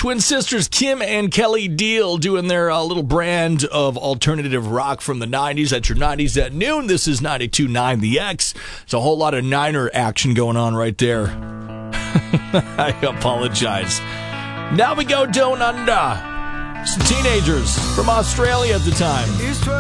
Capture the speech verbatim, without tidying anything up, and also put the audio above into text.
twin sisters Kim and Kelly Deal doing their uh, little brand of alternative rock from the nineties. At your nineties at noon. This is ninety-two point nine The X. There's a whole lot of Niner action going on right there. I apologize. Now we go down under. Some teenagers from Australia at the time.